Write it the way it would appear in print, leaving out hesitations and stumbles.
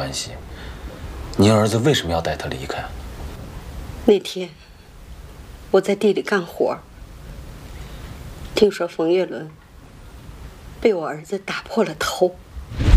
关系，您儿子为什么要带他离开？ 那天我在地里干活，听说冯月伦被我儿子打破了头。